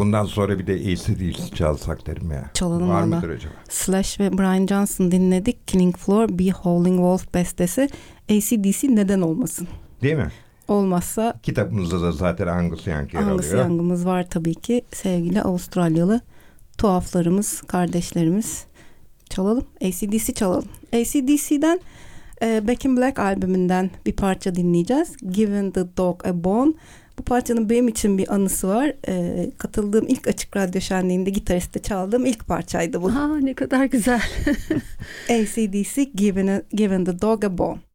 Bundan sonra bir de AC/DC çalsak derim ya. Çalalım Var valla. mıdır acaba? Slash ve Brian Johnson dinledik. Killing Floor, Be Howling Wolf bestesi. AC/DC neden olmasın? Değil mi? Olmazsa Kitabımızda da zaten Angus Young yer Angus alıyor. Young'ımız var tabii ki. Sevgili Avustralyalı tuhaflarımız, kardeşlerimiz. Çalalım. AC/DC çalalım. AC/DC'den Back in Black albümünden bir parça dinleyeceğiz. Giving the Dog a Bone. Bu parçanın benim için bir anısı var. Katıldığım ilk Açık Radyo şenliğinde gitariste çaldığım ilk parçaydı bu. Ne kadar güzel. AC/DC Giving the Dog a Bone.